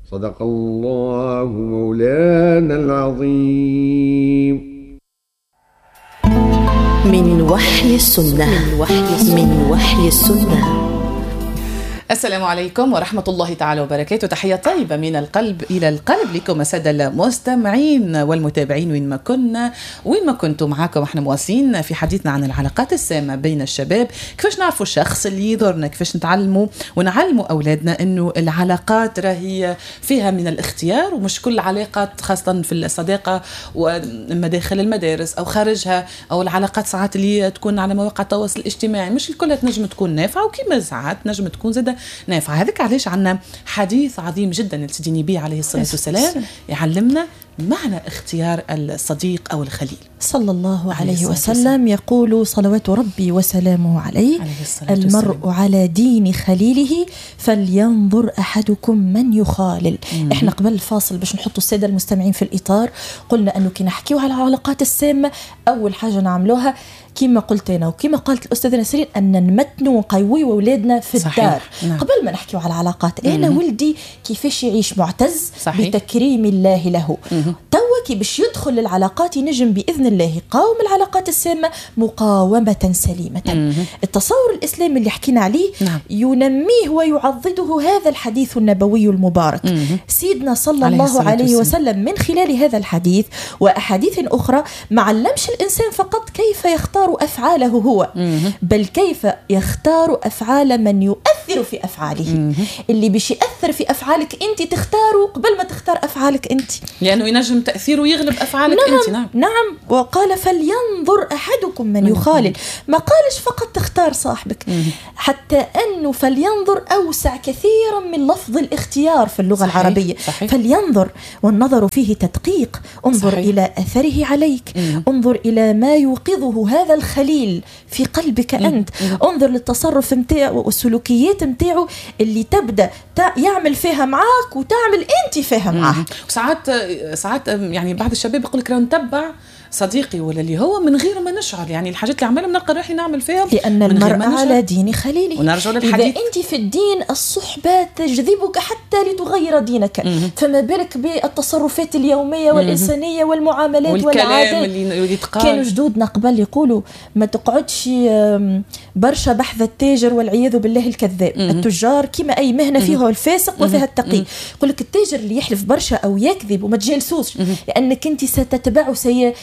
صدق الله مولانا العظيم. من وحي السنة، من وحي السنة. السلام عليكم ورحمة الله تعالى وبركاته. تحية طيبة من القلب إلى القلب لكم السادة المستمعين والمتابعين وين ما كنتم. معاكم احنا مواصلين في حديثنا عن العلاقات السامة بين الشباب، كيفاش نعرفوا الشخص اللي يضرنا، كيفاش نعلموا أولادنا أنه العلاقات راهي فيها من الاختيار، ومش كل علاقات خاصة في الصداقة ومداخل المدارس أو خارجها، أو العلاقات ساعات اللي تكون على مواقع التواصل الاجتماعي مش الكل تنجم تكون نافعة، وكما ساعات نجم تكون زادة نافع. هذاك علاش عنا حديث عظيم جدا لسيدي النبي عليه الصلاة والسلام يعلمنا معنى اختيار الصديق أو الخليل صلى الله عليه وسلم. يقول صلوات ربي وسلامه عليه: المرء على دين خليله فلينظر أحدكم من يخالل. احنا قبل الفاصل باش نحطوا السادة المستمعين في الإطار قلنا أنه كي نحكيو على العلاقات السامة أول حاجة نعملوها كما قلت أنا وكما قالت الأستاذة نسرين أن نمتنوا ونقوي أولادنا في الدار. قبل ما نحكيو على العلاقات أنا ولدي كيفاش يعيش معتز بتكريم الله له، توا كي باش يدخل للعلاقات ينجم بإذن الله يقاوم العلاقات السامة مقاومة سليمة. التصور الإسلامي اللي حكينا عليه ينميه ويعضده هذا الحديث النبوي المبارك. سيدنا صلى الله عليه وسلم من خلال هذا الحديث وأحاديث أخرى ما علمش الإنسان فقط كيف يختار أفعاله هو، بل كيف يختار أفعال من يؤثر في أفعاله. اللي باش يأثر في أفعالك أنت تختاره قبل ما تختار أفعالك أنت، لأنه ينجم تأثيره يغلب أفعالك أنت. نعم. وقال فلينظر أحدكم من يخالل، ما قالش فقط تختار صاحبك، حتى أنه فلينظر أوسع كثيرا من لفظ الاختيار في اللغة العربية. فلينظر، والنظر فيه تدقيق. انظر إلى أثره عليك، انظر إلى ما يوقظه هذا الخليل في قلبك أنت، انظر للتصرف متاعه والسلوكيات متاعه اللي تبدأ يعمل فيها معاك وتعمل أنت فيها معاه. ساعات يعني بعض الشباب يقول لك نتبع صديقي ولا اللي هو من غير ما نشعر، يعني الحاجات اللي عمالة بنلقى روحي نعمل فيها لأن المرء على دين خليله. ونرجع للحديث، إذا أنت في الدين الصحبة تجذبك حتى لتغير دينك، فما بالك بالتصرفات اليومية والإنسانية والمعاملات والعادات. اللي كانوا جدودنا قبل يقولوا ما تقعدش برشا بحث التاجر والعياذ بالله الكذاب. التجار كما أي مهنة فيها الفاسق وفيها التقي. يقول لك التاجر اللي يحلف برشا أو يكذب وما تجلسوش، لأنك أنت ستتبعه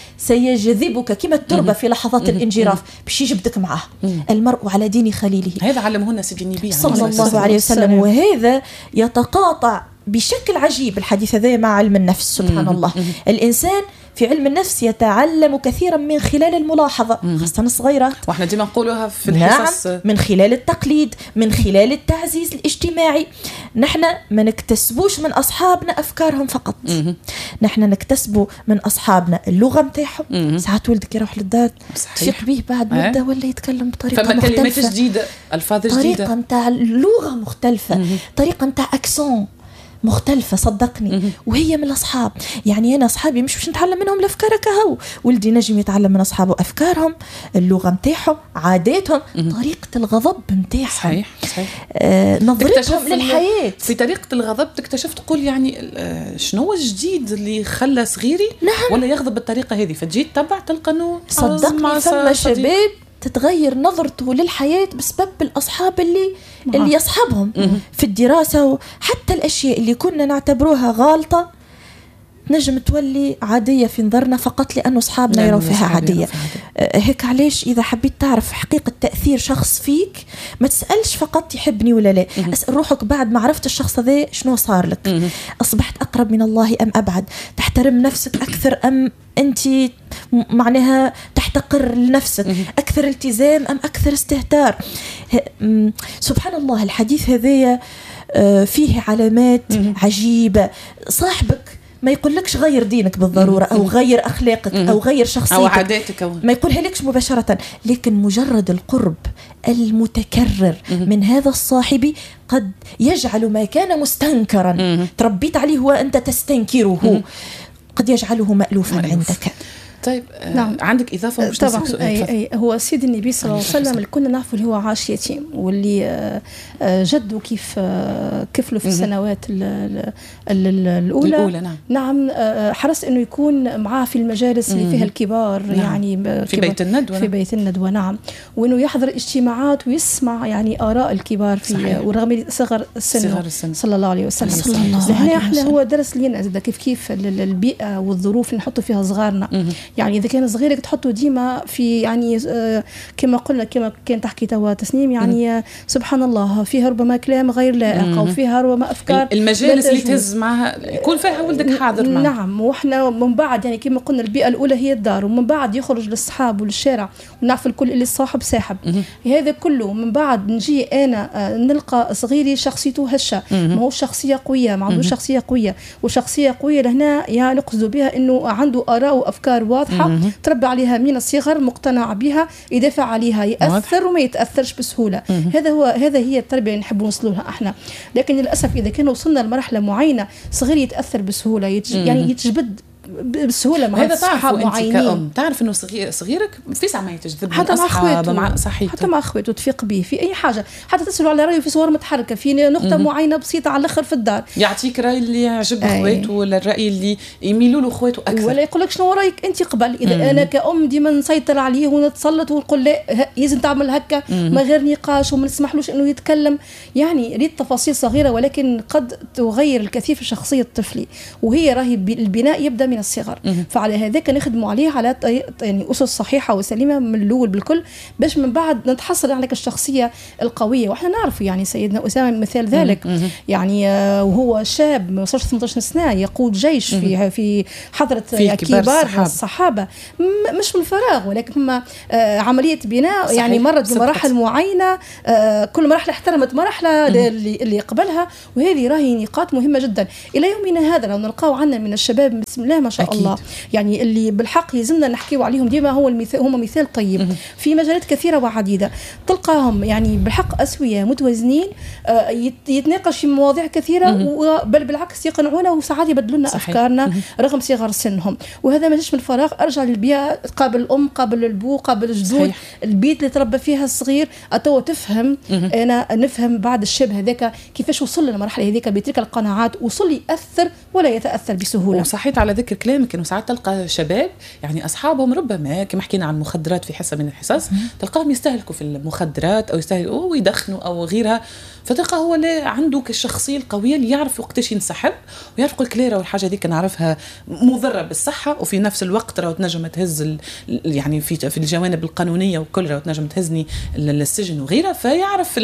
سيجذبك كما التربة في لحظات الانجراف باش يجبدك معه. المرء على دين خليله، هذا علمهن سيدي النبي صلى الله عليه وسلم. وهذا يتقاطع بشكل عجيب الحديث هذا مع علم النفس. سبحان الله. الإنسان في علم النفس يتعلم كثيرا من خلال الملاحظة، خاصة الصغيرات، واحنا ديما نقولوها في الحصص. من خلال التقليد، من خلال التعزيز الاجتماعي. نحن ما نكتسبوش من أصحابنا أفكارهم فقط، نحن نكتسبوا من أصحابنا اللغة متاعهم. ساعات ولدك يروح للدار تفيق به بعد مدة ولا يتكلم بطريقة مختلفة، كلمات جديدة، ألفاظ جديدة، طريقة متاع اللغة مختلفة، طريقة متاع أكسون مختلفة صدقني. وهي من الأصحاب، يعني أنا أصحابي مش باش نتعلم منهم الأفكار كهو، ولدي نجم يتعلم من أصحابه أفكارهم، اللغة متاعهم، عاداتهم، طريقة الغضب متاعهم. صحيح. نظرتهم للحياة. في طريقة الغضب تكتشف تقول يعني شنو الجديد اللي خلى صغيري ولا يغضب بالطريقة هذه، فتجي تتبع تلقى أنه صدقني ثم شباب تتغير نظرته للحياة بسبب الأصحاب اللي يصحبهم في الدراسة. حتى الأشياء اللي كنا نعتبروها غالطة نجم تولي عادية في نظرنا فقط لأنه أصحابنا يروا فيها عادية. هيك علاش إذا حبيت تعرف حقيقة تأثير شخص فيك ما تسألش فقط يحبني ولا لا، أسأل روحك بعد ما عرفت الشخص ذا شنو صار لك. أصبحت أقرب من الله أم أبعد؟ تحترم نفسك أكثر أم أنت معناها تحتقر لنفسك؟ أكثر التزام أم أكثر استهتار؟ سبحان الله. الحديث هذا فيه علامات عجيبة. صاحبك ما يقولكش غير دينك بالضرورة أو غير أخلاقك أو غير شخصيتك أو عاداتك ما يقولها لكش مباشرة، لكن مجرد القرب المتكرر من هذا الصاحب قد يجعل ما كان مستنكرا تربيت عليه وأنت تستنكره قد يجعله مألوفا عندك. طيب نعم. عندك إضافة؟ طبعا هو سيد النبي صلى الله عليه وسلم اللي كنا نعرفه اللي هو عاش يتيم، واللي جده كيف كفله في السنوات الأولى نعم حرص أنه يكون معاه في المجالس اللي فيها الكبار، نعم. يعني في بيت الندوة، في بيت الندوة نعم، وأنه يحضر اجتماعات ويسمع يعني آراء الكبار في ورغم صغر السن صلى الله عليه وسلم. احنا هو درس لنا زاد كيف البيئة والظروف اللي نحطوا فيها صغارنا. يعني إذا كان صغيرك تحطه ديما في يعني كما قلنا كما كان تحكي توا تسنيم يعني سبحان الله فيها ربما كلام غير لائق أو فيها ربما أفكار المجالس اللي تهز معها يكون فيها ولدك حاضر معها. نعم. وإحنا من بعد يعني كما قلنا البيئة الأولى هي الدار، ومن بعد يخرج للصحاب وللشارع ونعرف الكل اللي صاحب ساحب. هذا كله من بعد نجي أنا نلقى صغيري شخصيته هشة، ما هو شخصية قوية، ما عنده شخصية قوية، وشخصية قوية لهنا يعني نقصد بها إنه عنده آراء وأفكار واضحة تربى عليها من الصغر، مقتنع بها، يدافع عليها، يأثر وما يتأثرش بسهولة. هذا هي التربية اللي نحب نوصلها احنا. لكن للأسف إذا كان وصلنا لمرحلة معينة صغير يتأثر بسهولة، يعني يتجبد بسهوله مع اصحاب معينين. انت كأم تعرف انه صغيرك في ساعه ما يتجذب حتى مع اخواته، مع صحيته، حتى مع اخواته تفيق به في اي حاجه، حتى تسألوا على رايه في صور متحركه في نقطه معينه بسيطه على الاخر في الدار، يعطيك راي اللي يعجب اخواته ولا الراي اللي يميلوا له اخواته اكثر، ولا يقول لك شنو رايك انت قبل. اذا انا كأم ديما نسيطر عليه ونتسلط ونقول لا لازم تعمل هكا ما غير نقاش وما نسمحلوش انه يتكلم، يعني ريد تفاصيل صغيره ولكن قد تغير الكثير في شخصيه الطفل، وهي راهي البناء يبدا من الصغر. فعلى هذاك نخدموا عليه على يعني أسس صحيحة وسليمة من الأول بالكل، باش من بعد نتحصل على الشخصية القوية. وإحنا نعرف يعني سيدنا أسامة مثال ذلك، يعني وهو شاب ما وصلش 18 سنة يقود جيش في حضرة كبار الصحابة، مش من فراغ، ولكن هم عملية بناء يعني مرت بمراحل معينة، كل مرحلة احترمت مرحلة اللي قبلها، وهذه راهي نقاط مهمة جدا. إلى يومنا هذا لو نلقاو عنا من الشباب بسم الله ما شاء الله، يعني اللي بالحق يلزمنا نحكيو عليهم ديما هو المثال، هم مثال طيب في مجالات كثيرة وعديدة، تلقاهم يعني بالحق أسوية متوازنين، يتناقش في مواضيع كثيرة، بل بالعكس يقنعونا وساعات يبدلونا أفكارنا رغم صغر سنهم. وهذا ما جاش من فراغ، أرجع للبيئة قابل الأم قابل البو قابل الجدود، البيت اللي تربى فيها الصغير أتو تفهم. أنا نفهم بعد الشاب هذاك كيفاش وصل للمرحلة هذيك بتلك القناعات، وصل يأثر ولا يتأثر بسهولة. وصحيت على ذكر كلامك إنه ساعات تلقى شباب يعني أصحابهم ربما كما حكينا عن المخدرات في حصة من الحصص، تلقاهم يستهلكوا في المخدرات أو يستهلكوا ويدخنوا أو غيرها، فتلقى هو لا عنده الشخصية القوية اللي يعرف وقتاش ينسحب ويعرف يقول كليرة والحاجة دي نعرفها مضرة بالصحة، وفي نفس الوقت راهو تنجم تهز يعني في الجوانب القانونية وكل راهو تنجم تهزني السجن وغيرها، فيعرف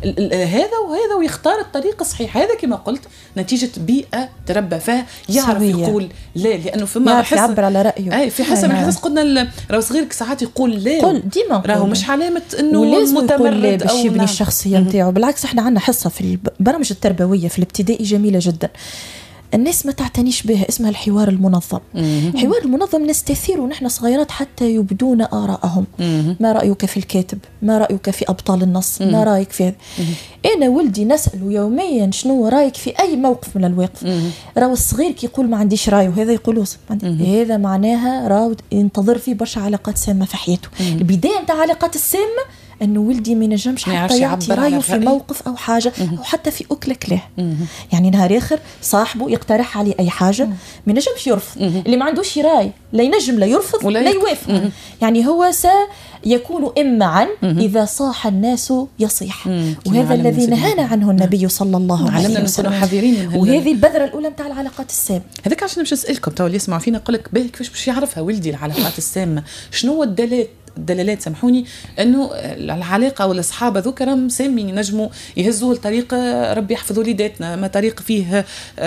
هذا وهذا ويختار الطريق الصحيح. هذا كما قلت نتيجة بيئة تربى فيها، يعرف يقول لا، لأنه فيما يعبر على رأيه. في حسب من الحصص قلنا راهو صغيرك ساعات يقول لا، قل ديما راهو مش علامة إنه متمرد أو يبني الشخصية نتاعو. بالعكس احنا عندنا حصة في البرامج التربوية في الابتدائي جميلة جدا، الناس ما تعتنيش بها، اسمها الحوار المنظم. الحوار المنظم نستثير ونحن صغيرات حتى يبدون آراءهم. ما رأيك في الكاتب؟ ما رأيك في أبطال النص؟ ما رأيك في هذا؟ أنا ولدي نسأله يوميا شنو رأيك في أي موقف من الواقف. راهو الصغير كي يقول ما عنديش رأي وهذا يقول هذا معناها راهو ينتظر فيه برشا علاقات سامة في حياته. البداية نتاع علاقات السامة أنه ولدي ما ينجمش حتى يعطي رأيه في موقف أو حاجة أو حتى في أكلة كلاه. يعني نهار آخر صاحبه يقترح عليه أي حاجة ما ينجمش يرفض، اللي ما عندوش رأي لا ينجم لا يرفض لا يوافق. يعني هو سيكون إمعا إذا صاح الناس يصيح، وهذا الذي نهانا عنه النبي صلى الله عليه وسلم. وهذه البذرة الأولى متاع العلاقات السامة. هذاك عشان مش أسألكم تو اللي يسمعوا فينا يقول لك باهي كيفاش باش يعرفها ولدي العلاقات السامة؟ شنو هو الدلالات سامحوني انه العلاقه والاصحاب هذوك راهم سامين ينجموا يهزوا لطريق ربي يحفظ وليداتنا، ما طريق فيه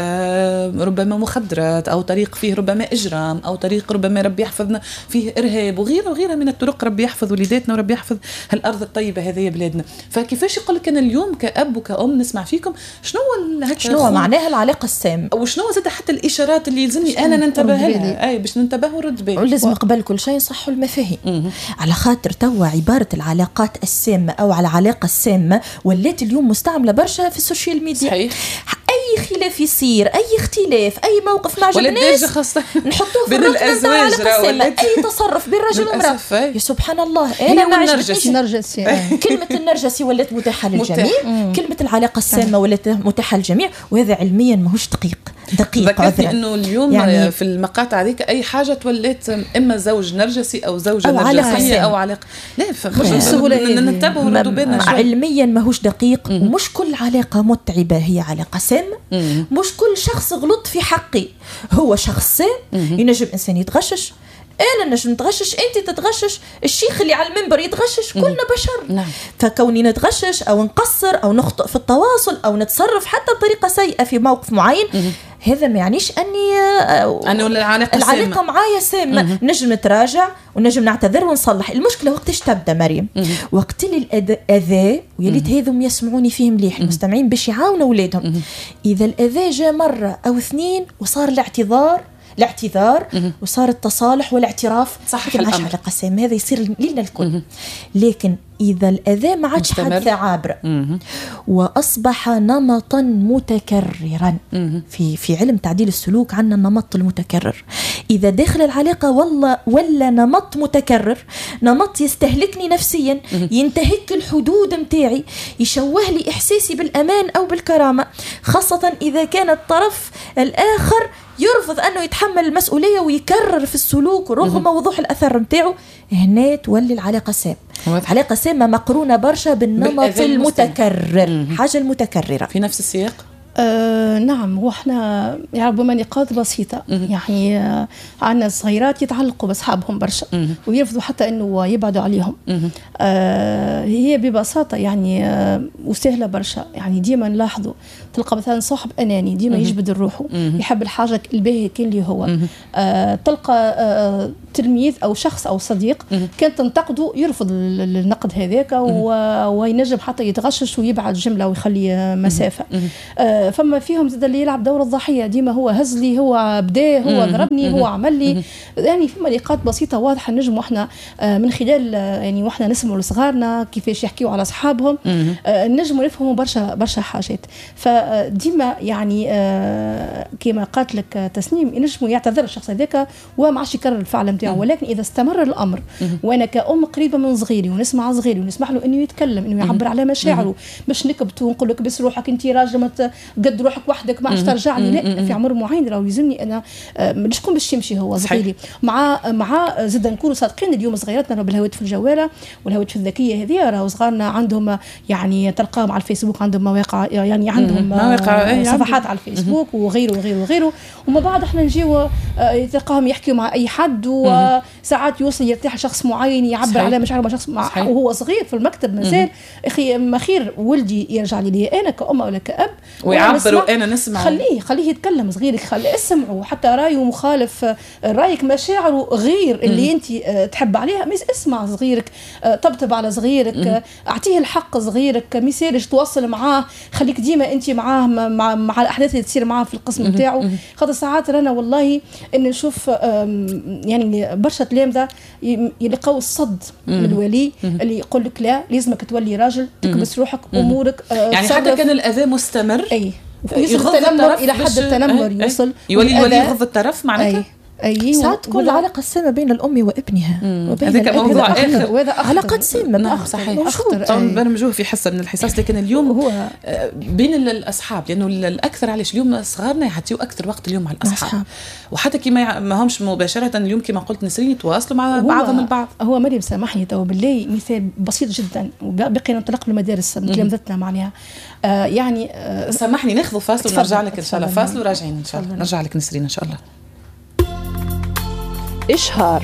ربما مخدرات او طريق فيه ربما اجرام او طريق ربما ربي يحفظنا فيه ارهاب وغيره من الطرق. ربي يحفظ وليداتنا وربي يحفظ هالارض الطيبه هذه يا بلادنا. فكيفاش يقول لك انا اليوم كأب وكأم نسمع فيكم شنو معناها العلاقه السامه، وشنو زاد حتى الاشارات اللي يلزمني انا ننتبه لها باش ننتبه ونرد بالي. ولازم قبل كل شيء نصحوا المفاهيم، على خاطر توا عبارة العلاقات السامة أو على العلاقة السامة ولات اليوم مستعملة برشا في السوشيال ميديا. صحيح. أي أي خلاف يصير، أي اختلاف، أي موقف ما عجبناش نحطوه في الركن نتاع العلاقة السامة. أي تصرف بين رجل وامرأة يا سبحان الله أنا ما عجبنيش. كلمة النرجسي ولات متاحة للجميع، كلمة العلاقة السامة ولات متاحة للجميع، وهذا علميا ماهوش دقيق. ذكرتني انه اليوم يعني في المقاطع هذيك اي حاجه تولات اما زوج نرجسي او زوجه نرجسيه او علاقه، لا ننتبهوا ونردوا بالنا. علميا ماهوش دقيق، ومش كل علاقه متعبه هي علاقه سامه، مش كل شخص غلط في حقي هو شخص سام. ينجم انسان يتغشش، انا نجم نتغشش، انت تتغشش، الشيخ اللي على المنبر يتغشش، كلنا بشر. نعم. فكوني نتغشش او نقصر او نخطئ في التواصل او نتصرف حتى بطريقه سيئه في موقف معين، هذا ما يعنيش اني العلاقه معايا سامه. نجم نتراجع ونجم نعتذر ونصلح. المشكله وقتاش تبدا مريم؟ وقت اللي الاذى، ويليت هذم يسمعوني فيه مليح المستمعين باش يعاونوا اولادهم. اذا الاذى جاء مره او اثنين وصار الاعتذار وصار التصالح والاعتراف، صح الامر علاقه سامه، هذا يصير لنا الكل. لكن اذا الاذى ما عادش حادثه عابره واصبح نمطا متكررا، في علم تعديل السلوك عندنا النمط المتكرر. اذا داخل العلاقه ولا نمط متكرر، نمط يستهلكني نفسيا، ينتهك الحدود متاعي، يشوه لي احساسي بالامان او بالكرامه، خاصه اذا كان الطرف الاخر يرفض أنه يتحمل المسؤولية ويكرر في السلوك رغم وضوح الأثر متاعه، هنا تولي العلاقة سامة. علاقة سامة مقرونة برشا بالنمط المتكرر، حاجة المتكررة في نفس السياق. نعم، وإحنا ربما نقاط بسيطة. يعني عندنا صغيرات يتعلقوا بأصحابهم برشا ويرفضوا حتى إنه يبعدوا عليهم. هي ببساطة يعني وسهلة برشا. يعني ديما نلاحظوا تلقى مثلا صاحب أناني ديما يجبد الروح، يحب الحاجة الباهية كان اللي هو. تلقى تلميذ أو شخص أو صديق كان تنتقده يرفض النقد هذاك وينجم حتى يتغشش ويبعد جملة ويخلي مسافة. فما فيهم زاد اللي يلعب دور الضحية، ديما هو هز لي، هو بداه، هو ضربني، هو عمل لي. يعني فما نقاط بسيطة واضحة نجم واحنا من خلال يعني واحنا نسمعوا لصغارنا كيفاش يحكيوا على أصحابهم نجموا نفهموا برشا حاجات. فديما يعني كما قالت لك تسنيم نجموا يعتذر الشخص هذاك وما عادش يكرر الفعل نتاعو. ولكن إذا استمر الأمر وأنا كأم قريبة من صغيري ونسمع صغيري ونسمح له إنه يتكلم، إنه يعبر على مشاعره، مش نكبت ونقول لك بس روحك أنت راجل قد روحك وحدك ما عادش ترجع لي. لا، في عمر معين راهو يلزمني انا شكون باش يمشي هو صغيري مع زاد نكونوا صادقين. اليوم صغيراتنا بالهواتف الجوالة والهواتف الذكيه هذه راهو صغارنا عندهم يعني تلقاهم على الفيسبوك عندهم مواقع، يعني عندهم صفحات على الفيسبوك وغيره. وما بعد احنا نجيو تلقاهم يحكيوا مع اي حد، وساعات يوصل يرتاح شخص معين يعبر على مشاعره مع شخص وهو صغير في المكتب مازال. اخي ما خير ولدي يرجع لي انا كأم ولا كأب ويعبر وانا نسمع، خليه يتكلم صغيرك، خليه اسمعه حتى رايه مخالف رايك، مشاعره غير اللي انت تحب عليها، مش اسمع صغيرك، طبطب على صغيرك، اعطيه الحق صغيرك، ميسالش توصل معاه، خليك ديما انت معاه مع الاحداث اللي تصير معاه في القسم نتاعو. خاطر ساعات رانا والله ان نشوف يعني برشا تلامذه يلقاو الصد من الولي اللي يقول لك لا لازمك تولي راجل تكبس روحك امورك. يعني حتى كان الاذى مستمر يغض الطرف الى حد التنمر، يوصل يولي الولي يغض الطرف معناتها. ساعات تكون العلاقة السامة بين الأم وابنها، هذاك موضوع آخر، وهذا علاقات سامة صحيح برمجوه في حصة من الحصص. لكن اليوم هو بين الأصحاب، لأنه الأكثر علاش اليوم صغارنا يعطيوا أكثر وقت اليوم مع الأصحاب، وحتى كما ما همش مباشرة اليوم كما قلت نسرين يتواصلوا مع بعضهم البعض. هو مريم سامحني تو بالله مثال بسيط جدا وبقينا ننطلق للمدارس تلامذتنا معناها. يعني سامحني ناخذ فاصل ونرجع لك إن شاء الله. فاصل وراجعين إن شاء الله. نرجع لك نسرين إن شاء الله. إشهار.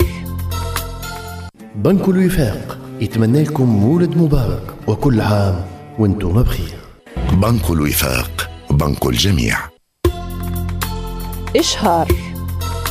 بنك الوفاق يتمنى لكم مولد مبارك وكل عام وانتم بخير. بنك الوفاق، بنك الجميع. إشهار.